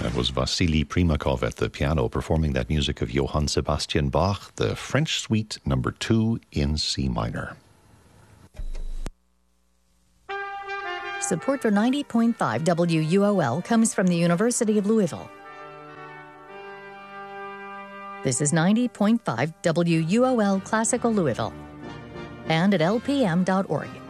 That was Vasily Primakov at the piano performing that music of Johann Sebastian Bach, the French Suite No. 2 in C minor. Support for 90.5 WUOL comes from the University of Louisville. This is 90.5 WUOL Classical Louisville and at lpm.org.